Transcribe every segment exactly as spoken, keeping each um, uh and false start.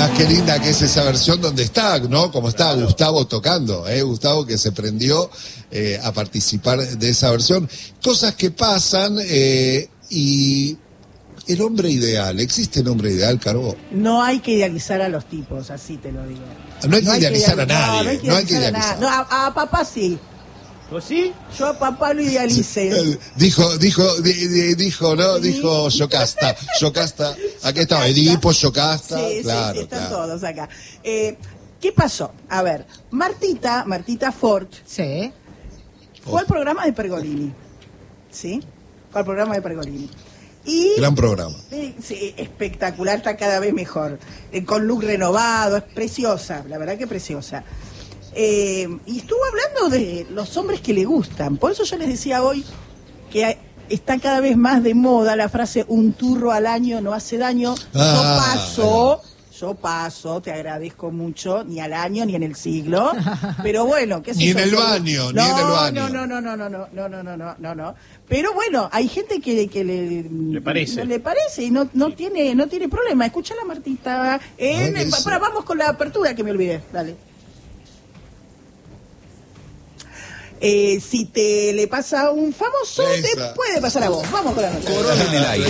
Además, qué linda que es esa versión donde está, ¿no? Como está Gustavo tocando, ¿eh? Gustavo que se prendió eh, a participar de esa versión. Cosas que pasan eh, y... El hombre ideal, ¿existe el hombre ideal, Caro? No hay que idealizar a los tipos, así te lo digo. No hay que no idealizar hay que, a nadie. No, no hay que, no hay que idealizar. A, no, a, a papá sí. ¿Vos sí? Yo a papá lo idealicé. Dijo, dijo, di, di, dijo, ¿no? ¿Sí? Dijo Yocasta. Yocasta. Aquí estaba Edipo, Yocasta. Sí, claro, sí, sí, están claro. todos acá. Eh, ¿Qué pasó? A ver, Martita, Martita Ford. Sí. Fue al programa de Pergolini. ¿Sí? Fue al programa de Pergolini. Y, gran programa. Eh, sí, espectacular, está cada vez mejor. Eh, con look renovado, es preciosa, la verdad que preciosa. Eh, y estuvo hablando de los hombres que le gustan. Por eso yo les decía hoy que hay, está cada vez más de moda la frase un turro al año no hace daño. Ah, yo paso, no. yo paso, te agradezco mucho, ni al año ni en el siglo. Pero bueno, ¿qué sé Ni yo? en el baño, no, ni en el baño. No, no, no, no, no, no, no, no, no, no, no, no. Pero bueno, hay gente que, que le, le parece, no le parece y no, no tiene, no tiene problema. Escucha la Martita. En, en, para, vamos con la apertura que me olvidé. Dale. Eh, si te le pasa a un famoso, Esa. te puede pasar a vos. Vamos con la noticia. Corona en el aire.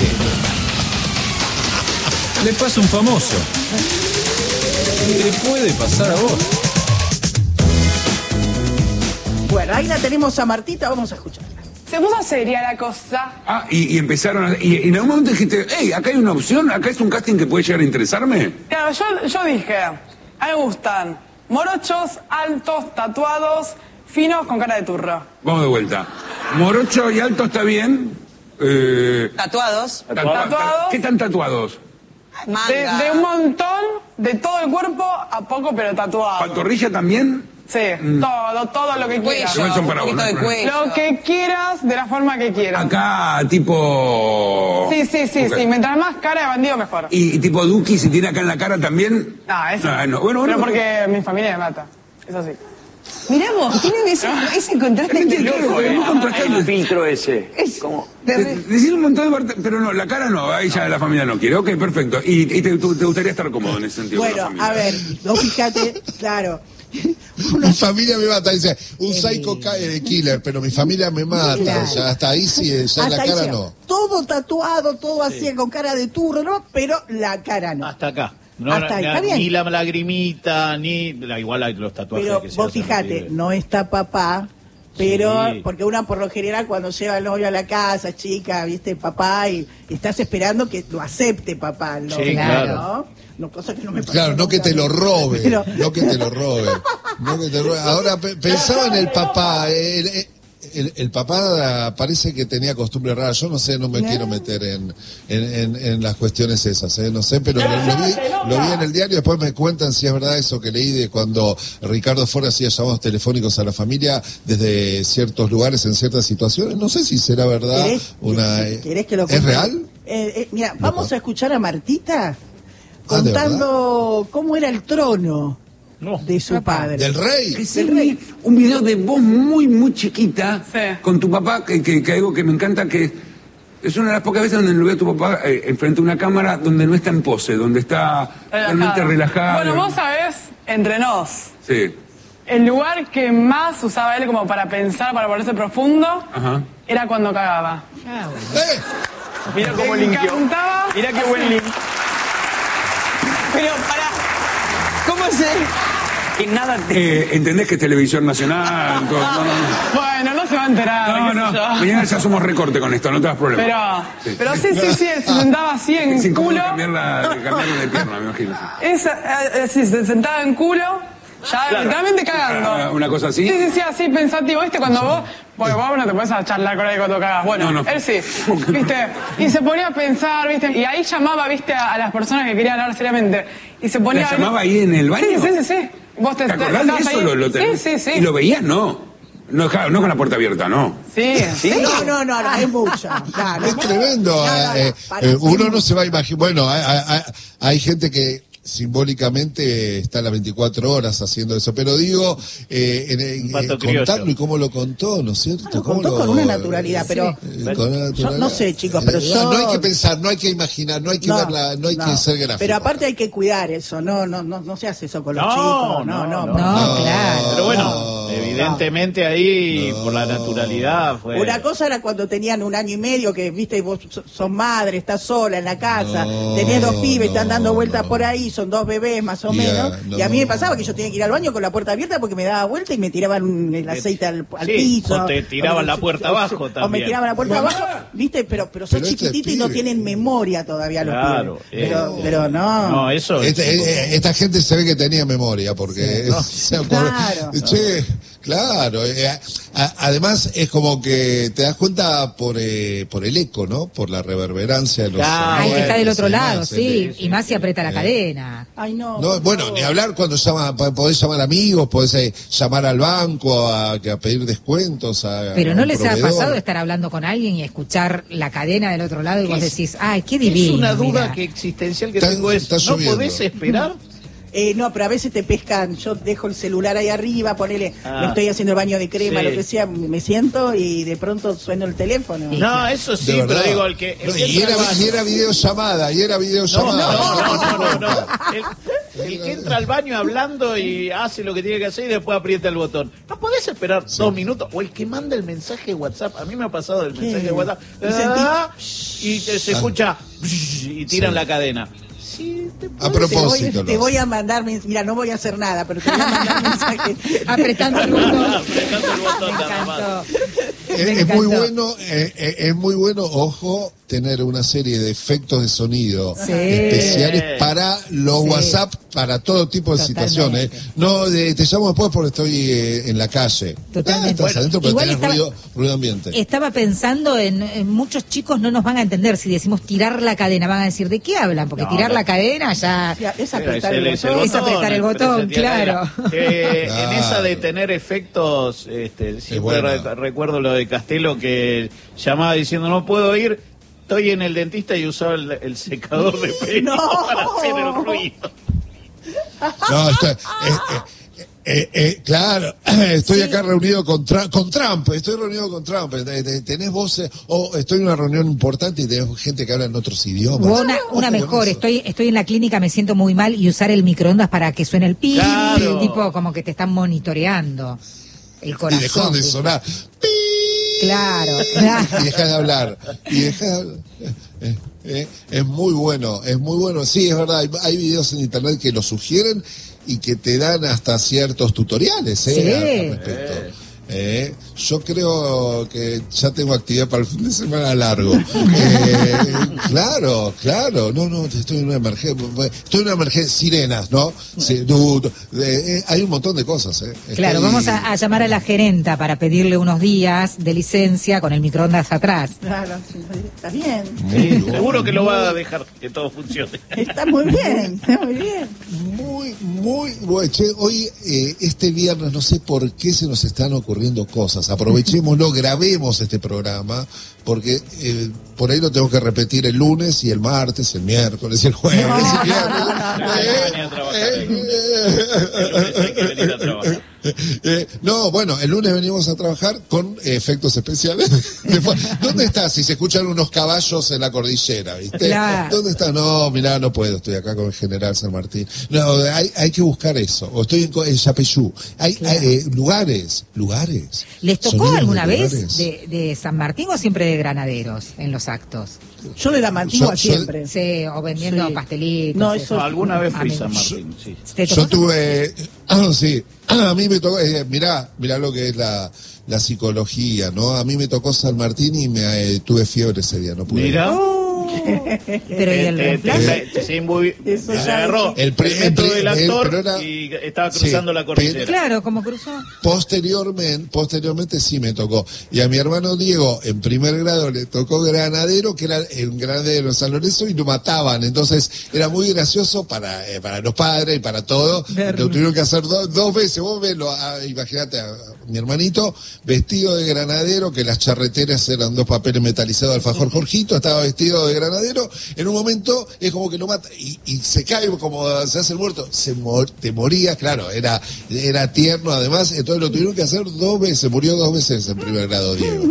Le pasa a un famoso. Te puede pasar a vos. Bueno, ahí la tenemos a Martita, vamos a escucharla. Se puso seria la cosa. Ah, y, y empezaron a, y, y en algún momento dijiste, hey, acá hay una opción, acá es un casting que puede llegar a interesarme. Claro, yo, yo dije, a mí me gustan morochos, altos, tatuados, finos con cara de turro. Vamos de vuelta. Morocho y alto está bien. Eh, tatuados. Tatuados. ¿Qué tan tatuados? De, de un montón, de todo el cuerpo a poco, pero tatuado. ¿Pantorrilla también? Sí, mm. todo, todo lo que quieras. Cuello, un para poquito vos, de no cuello. Lo que quieras, de la forma que quieras. Acá, tipo... Sí, sí, sí, okay. sí. Mientras más cara de bandido, mejor. ¿Y, y tipo Duki, si tiene acá en la cara también? No, eso no. no. Bueno, Pero bueno, porque mi familia me mata. Eso sí. Mirá vos, tienen ese, ese contraste de loco, ¿eh? Ah, el filtro ese. Es como... Decís un montón de parte, pero no, la cara no, ahí ya la familia no quiere. Ok, perfecto. ¿Y, y te, te gustaría estar cómodo en ese sentido? Bueno, a ver, no fíjate, claro. Una... Mi familia me mata, dice, un eh, psycho killer, pero mi familia me mata. Claro. Ya hasta ahí sí, ya hasta la cara no. Todo tatuado, todo así, sí. con cara de turro, ¿no? Pero la cara no. Hasta acá. No, hasta ahí, la, está bien. Ni la lagrimita, ni la, igual hay los tatuajes. Pero que se vos fijate, no está papá, pero sí. porque una por lo general cuando lleva el novio a la casa, chica, viste, papá, y, y estás esperando que lo acepte papá, ¿no? Sí, claro. ¿no? No, cosa que no me claro, no que te lo robe, pero... no que te lo robe, no que te robe. Ahora pe pensaba en el papá, el, el, el, el papá parece que tenía costumbre rara, yo no sé, no me no. quiero meter en, en, en, en las cuestiones esas, ¿eh? no sé, pero lo, lo, vi, lo vi en el diario, después me cuentan si es verdad eso que leí de cuando Ricardo Ford hacía llamados telefónicos a la familia desde ciertos lugares en ciertas situaciones, no sé si será verdad. ¿Querés, una ¿querés que lo ¿Es real? Eh, eh, mira, vamos a escuchar a Martita contando ah, cómo era el trono no. de su padre. ¿Del rey? Que sí, rey. Un video de vos muy, muy chiquita sí. con tu papá, que, que, que algo que me encanta, que es una de las pocas veces donde lo veo a tu papá eh, enfrente a una cámara donde no está en pose, donde está realmente relajado. Bueno, vos sabés, entre nos, sí. el lugar que más usaba él como para pensar, para ponerse profundo, Ajá. era cuando cagaba. Ah, bueno. ¡Eh! Mira cómo limpio. Mira qué buen limpio. Pero para, ¿cómo se...? Que nada te... eh, ¿Entendés que es televisión nacional? Todo, no, no, no. Bueno, no se va a enterar. No, no, no. Mañana ya somos recorte con esto, no te das problema. Pero sí, pero sí, sí, sí, se sentaba así en es culo. Cambiar la, cambiar de pierna, me imagino. Es, eh, sí, se sentaba en culo, ya claro. literalmente cagando. ¿Una cosa así? Sí, sí, sí, así pensativo, ¿viste? Cuando sí. vos... Porque vos no te puedes a charlar con él cuando cagas. Bueno, no, no. él sí, ¿viste? Y se ponía a pensar, ¿viste? Y ahí llamaba, ¿viste? A, a las personas que querían hablar seriamente. Y se ponía... ¿La llamaba ahí en el baño? Sí, sí, sí, sí. ¿Vos te, ¿Te acordás de eso? Lo, lo sí, sí, sí. ¿Y lo veías? No. No, no con la puerta abierta, no. Sí, sí. No, no, no, no, es mucho. Claro. Es tremendo. No, no, no, eh, eh, uno no se va a imaginar. Bueno, hay, hay, hay gente que simbólicamente está las veinticuatro horas haciendo eso, pero digo, eh, en, en, Pato eh, contarlo criollo. y cómo lo contó, ¿no es cierto? Lo ¿Cómo contó lo- con una naturalidad, pero eh, con una yo naturalidad. no sé, chicos, pero Eh, yo... no hay que pensar, no hay que imaginar, no hay que verla, no hay que ser gráfico. Pero aparte hay que cuidar eso, no, no, no, no se hace eso con los No, chicos, no, no, no, no. No, claro. Pero bueno, No. evidentemente ahí, por la naturalidad, fue... Una cosa era cuando tenían un año y medio, que viste, vos so- sos madre, estás sola en la casa, No, tenés dos pibes, están no, dando vueltas no. por ahí, son dos bebés más o Ya, menos, no. y a mí me pasaba que yo tenía que ir al baño con la puerta abierta porque me daba vuelta y me tiraban el aceite al, al Sí, piso. o te tiraban la puerta abajo O me también. tiraban la puerta abajo, viste, pero, pero son Pero este chiquititos y no pibe. tienen memoria todavía los Claro, pibes. Pero, eh, pero no. No, eso... es Este- un poco- eh, esta gente se ve que tenía memoria porque se acordó. Claro. Che, claro, eh, a- además es como que te das cuenta por eh, por el eco, ¿no? Por la reverberancia de los Ah, Ay, que está del sonidos otro y lado, demás, sí. el- Y más si aprieta la Eh. cadena. Ay, no. No, por bueno, favor. ni hablar cuando llama, po- podés llamar amigos, podés eh, llamar al banco a, que a pedir descuentos. A, Pero a ¿no un les ha proveedor. pasado estar hablando con alguien y escuchar la cadena del otro lado y vos Es- decís, ay, qué divino? Es una duda mirá"? que existencial que Está- tengo es, está ¿no lloviendo. podés esperar? Eh, no, pero a veces te pescan, yo dejo el celular ahí arriba, ponele, Ah. me estoy haciendo el baño de crema, Sí. lo que sea, me siento y de pronto suena el teléfono. No, eso sí, De pero verdad. digo, el que... el No, que y, entra era, al baño- y era videollamada, y era No, videollamada. no, no, no, no, no. El, el que entra al baño hablando y hace lo que tiene que hacer y después aprieta el botón. ¿No podés esperar dos minutos? O el que manda el mensaje de WhatsApp. A mí me ha pasado el mensaje de WhatsApp. ¿Y sentí? ah, Y te- se escucha y tiran Sí. la cadena. Sí, te A Te voy, propósito. te lo voy hace. a mandar, mens- mira, no voy a hacer nada, pero te voy a mandar mensajes. Apretando el botón. Apretando el botón Me nada más. encantó. Es, Me es muy encantó. bueno, eh, eh, es muy bueno, ojo, tener una serie de efectos de sonido Sí. especiales para los Sí. WhatsApp, para todo tipo de Totalmente. situaciones. No, de, te llamo después porque estoy eh, en la calle. Totalmente. Ah, estás Bueno, adentro, pero igual tenés estaba- ruido, ruido ambiente. Estaba pensando en, en muchos chicos no nos van a entender si decimos tirar la cadena, van a decir ¿de qué hablan? Porque No, tirar no. la cadena ya Ya, es Era, apretar es el el- es el botón. Es apretar el botón, pero se tira claro. cadena. Eh, Claro. En esa de tener efectos, este, siempre buena. re- recuerdo lo de Castelo que llamaba diciendo no puedo ir, estoy en el dentista y usaba el, el secador de pelo No. para hacer el ruido. No, estoy, eh, eh, eh, eh, claro, estoy acá reunido con, Tra- con Trump, estoy reunido con Trump, eh, eh, tenés voces, o estoy en una reunión importante y tenés gente que habla en otros idiomas. O una, Ojo una con mejor, eso. estoy estoy en la clínica, me siento muy mal y usar el microondas para que suene el pi, Claro. tipo como que te están monitoreando el Y corazón. dejó de ¿viste? sonar. Claro, Y claro. deja de hablar. Y deja de hablar. Eh, eh, es muy bueno, es muy bueno. Sí, es verdad, hay, hay videos en internet que lo sugieren y que te dan hasta ciertos tutoriales eh, Sí. al, al respecto. Eh, yo creo que ya tengo actividad para el fin de semana largo. Eh, claro, claro. No, no, estoy en una emergencia. Estoy en una emergencia. Sirenas, ¿no? Sí, du- du- eh, eh, hay un montón de cosas. Eh. Claro, Estoy- vamos a, a llamar a la gerenta para pedirle unos días de licencia con el microondas atrás. Claro, sí, está bien. Muy bueno. Seguro que lo va a dejar que todo funcione. Está muy bien, está muy bien. Muy, muy bueno. Che, hoy, eh, este viernes, no sé por qué se nos están ocurriendo cosas. Aprovechémoslo, grabemos este programa, porque eh, por ahí lo tengo que repetir el lunes y el martes, el miércoles y el jueves. No, y el viernes. no, no, no, Eh, no, no, no, no, no, eh, no, El lunes hay que venir a trabajar. eh, no, bueno, el lunes venimos a trabajar con eh, efectos especiales. Después, ¿dónde estás? Si se escuchan unos caballos en la cordillera, ¿viste? Claro. ¿Dónde está? No, mirá, no puedo, estoy acá con el general San Martín. No, hay, hay que buscar eso. O estoy en, Co- en Yapeyú. Hay, Claro. hay, eh, lugares, lugares. ¿Les tocó Sonidos de alguna vez lugares. de, de San Martín o siempre de granaderos en los actos? Yo le la mantengo Yo- a yo- siempre. Sí, o vendiendo Sí. pastelitos. No, eso- No, alguna vez fui A mí- San Martín, sí. ¿Te tocó? Yo tuve, ah, sí, a mí me tocó, eh, mirá, mirá lo que es la, la psicología, ¿no? A mí me tocó San Martín y me eh, tuve fiebre ese día, no pude ir. Mira. Pero ¿y el Te- te- reemplazo? te- te- se imbu- Eso se ya agarró El el, pri- el metro pri- del el- actor pero era- y estaba cruzando Sí, la cordillera. Claro, como cruzó. Posteriormente, posteriormente sí me tocó. Y a mi hermano Diego, en primer grado, le tocó Granadero, que era el Granadero de San Lorenzo, y lo mataban. Entonces, era muy gracioso para, eh, para los padres y para todos. Verlo. Lo tuvieron que hacer do- dos veces. Vos velo, ah, imagínate a, mi hermanito, vestido de granadero, que las charreteras eran dos papeles metalizados, alfajor Jorgito, estaba vestido de granadero, en un momento es como que lo mata, y, y se cae como se hace el muerto, se mor, te moría, claro, era, era tierno además, entonces lo tuvieron que hacer dos veces, murió dos veces en primer grado Diego,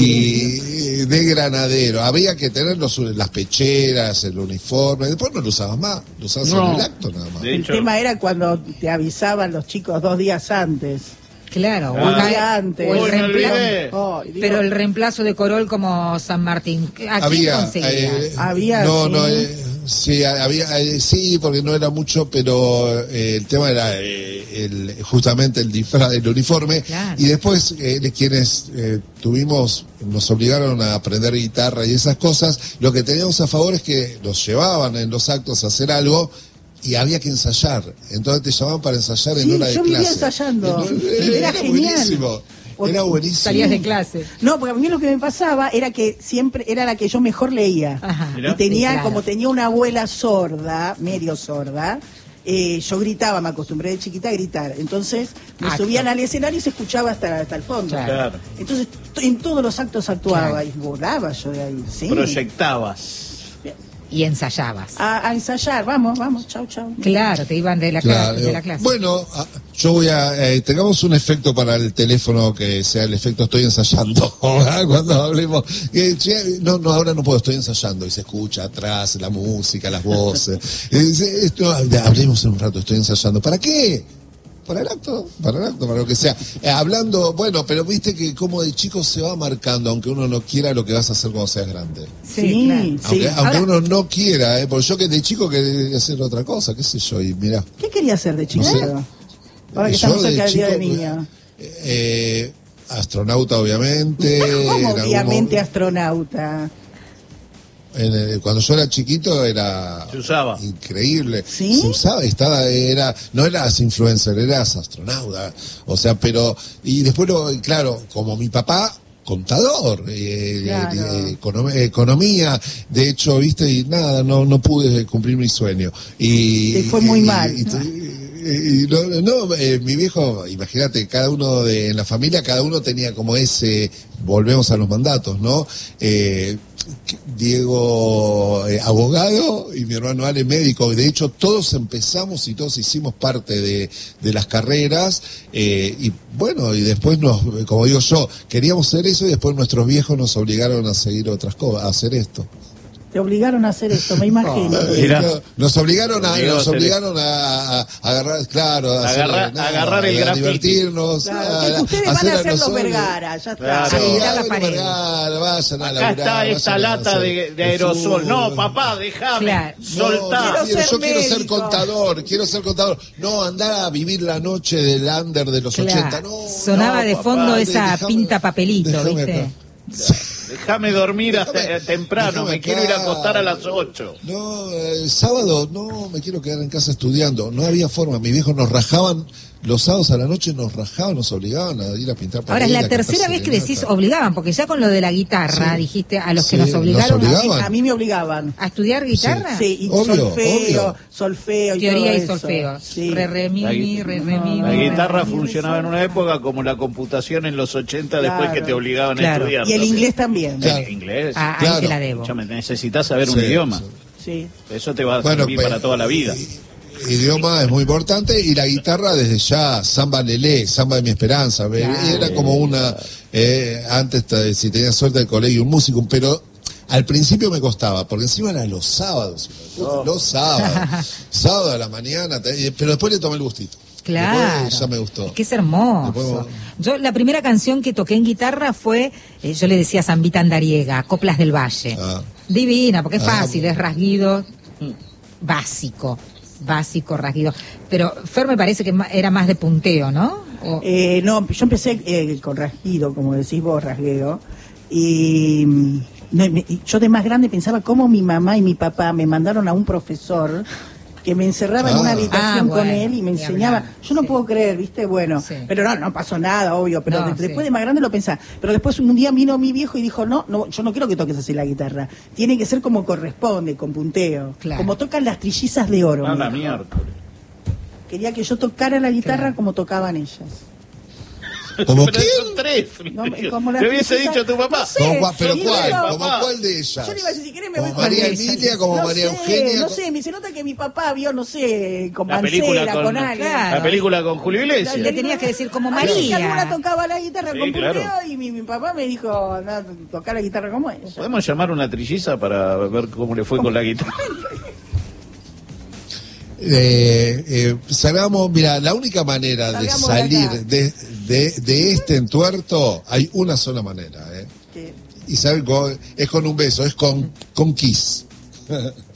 y de granadero, había que tener los, las pecheras, el uniforme, después no lo usabas más, lo usabas no. en el acto nada más. El tema era cuando te avisaban los chicos dos días antes. Claro, un día antes. O el reemplazo, oh, pero el reemplazo de Corol como San Martín. ¿A había, quién eh, había, no, sí. no, eh, sí, había, eh, sí, porque no era mucho, pero eh, el tema era eh, el, justamente el disfraz, el uniforme, claro. Y después eh, quienes eh, tuvimos, nos obligaron a aprender guitarra y esas cosas, lo que teníamos a favor es que nos llevaban en los actos a hacer algo. Y había que ensayar, entonces te llamaban para ensayar en sí, hora de yo clase. Vivía ensayando. Era, era, era buenísimo, era buenísimo. Salías de clase. No, porque a mí lo que me pasaba era que siempre era la que yo mejor leía. Ajá. Y tenía, sí, claro. como tenía una abuela sorda, medio sorda, eh, yo gritaba, me acostumbré de chiquita a gritar. Entonces me Acto. subían al escenario y se escuchaba hasta, hasta el fondo. Claro. Entonces t- en todos los actos actuaba claro. y volaba yo de ahí. Sí. Proyectabas. Y ensayabas. A, a ensayar, vamos, vamos, chau, chau. Claro, te iban de la, Claro, clase, de la clase. Bueno, yo voy a... Eh, tengamos un efecto para el teléfono que sea el efecto estoy ensayando, ¿verdad? Cuando hablemos. Eh, che, no, no, ahora no puedo, estoy ensayando. Y se escucha atrás la música, las voces. Eh, esto, hablemos en un rato, estoy ensayando. ¿Para qué? Para el acto, para el acto, para lo que sea. Eh, hablando, bueno, pero viste que como de chico se va marcando, aunque uno no quiera, lo que vas a hacer cuando seas grande. Sí, sí. Claro. Aunque, sí. aunque Ahora, uno no quiera, eh, porque yo que de chico quería hacer otra cosa, qué sé yo, y mirá. ¿qué quería hacer de chico? No sé. Ahora que Yo estamos de cerca del día chico, de niño. Eh, astronauta, obviamente. ¿Cómo en obviamente algún- astronauta? en el- cuando yo era chiquito era Se usaba. increíble. ¿Sí? Se usaba, estaba, era, no eras influencer, eras astronauta. O sea, pero, y después, lo, claro, como mi papá, contador, eh, Claro. eh, econom- economía, de hecho, viste, y nada, no, no pude cumplir mi sueño. Y, Te fue muy y- mal. y- y- y no, no, eh, mi viejo, imagínate, cada uno de, en la familia, cada uno tenía como ese, volvemos a los mandatos, ¿no? Eh, Diego eh, abogado y mi hermano Ale médico. De hecho, todos empezamos y todos hicimos parte de, de las carreras eh, y bueno, y después nos, como digo yo, queríamos hacer eso y después nuestros viejos nos obligaron a seguir otras cosas, a hacer esto. Te obligaron a hacer esto, me imagino. Mirá. Nos obligaron a, Obligado nos a hacer obligaron a, a- a agarrar, claro, a hacer, Agarrar- nada, agarrar el a graffiti. divertirnos, Claro, a- que ustedes a van hacer a hacer los nosotros. Vergara, ya está. Claro. Sí, A pintar ah, las bueno, paredes. Vergara, vayan a Acá laburar, está esta vayan a lata hacer de, de aerosol. fútbol. No, papá, déjame. Claro. Soltá. No, Quiero quiero- ser yo quiero ser médico. contador, quiero ser contador. No, andar a vivir la noche del under de los Claro. ochenta. No, Sonaba no, de papá, fondo de- esa déjame- pinta papelito, déjame ¿viste? acá. Déjame dormir hasta Déjame- eh, temprano. déjame Me quiero ir a acá. acostar a las ocho. No, el sábado no, me quiero quedar en casa estudiando. No había forma. Mis viejos nos rajaban, los sábados a la noche nos rajaban, nos obligaban a ir a pintar Ahora, es paredes, la a cantar tercera vez que serenata. decís obligaban, porque ya con lo de la guitarra, Sí. dijiste a los que Sí, nos obligaron nos a- obligaban. A mí me obligaban. a, estudiar guitarra. Sí, y Obvio, solfeo, obvio. solfeo y Teoría todo y eso. solfeo. Sí. Re, re, mi, La mi, gui- re, re, mi, no, La mi, re, guitarra re, mi. funcionaba en una época como la computación en los ochenta después Claro. que te obligaban a Claro. estudiar. Y el también. inglés también. Claro. El inglés. Ah, ahí Claro. te la debo. Escúchame, necesitas saber un Sí, idioma. sí. Sí. Eso te va a Bueno, servir pe- para toda la vida. i- Idioma es muy importante y la guitarra desde ya, samba lelé, samba de mi esperanza. ve- Claro. Era como una, eh, antes te- si tenía suerte del colegio, un músico, pero al principio me costaba, porque encima era los sábados, los sábados, sábado a la mañana, te- pero después le tomé el gustito. Claro. Después ya me gustó. Es que es hermoso. Después- Yo, la primera canción que toqué en guitarra fue, eh, yo le decía Zambita Andariega, Coplas del Valle. Ah. Divina, porque es Ah, fácil, bueno. es rasguido, básico, básico, rasguido. Pero Fer me parece que ma- era más de punteo, ¿no? O- Eh, no, yo empecé eh, con rasguido, como decís vos, rasgueo. Y mm, no, me- y yo de más grande pensaba cómo mi mamá y mi papá me mandaron a un profesor que me encerraba en Ah. una habitación Ah, con bueno, él y me ni enseñaba. hablar, Yo no sí. puedo creer, ¿viste? Bueno, Sí. pero no, no pasó nada, obvio. Pero No, de- sí. después de más grande lo pensaba. Pero después un día vino mi viejo y dijo, no, no, yo no quiero que toques así la guitarra. Tiene que ser como corresponde, con punteo. Claro. Como tocan las trillizas de oro. A me la dijo. miércoles. Quería que yo tocara la guitarra Claro. como tocaban ellas. ¿Cómo Pero quién? son tres. No, Florencio. como la Te hubiese princesa- dicho tu papá. No sé, ¿Cómo- ¿Pero sí, cuál? pero- ¿Como cuál de ellas? Yo le iba a decir, si querés me ¿Como voy con María esa. Emilia, como no María sé, Eugenia? No sé, me se nota que mi papá vio, no sé, con La película Mancera, con, con, alguien. Claro. la película con Julio Iglesias. Le tenías que decir como Ay, que alguna María. tocaba la guitarra Sí, con claro. punteo y mi, mi papá me dijo, anda, tocar la guitarra como ella. ¿Podemos llamar una trilliza para ver cómo le fue con la guitarra? Eh, eh, salgamos, mira, la única manera de Salgamos de salir acá. de, de, de este entuerto, hay una sola manera, ¿eh? Que- Y saben cómo, es con un beso, es con, con kiss.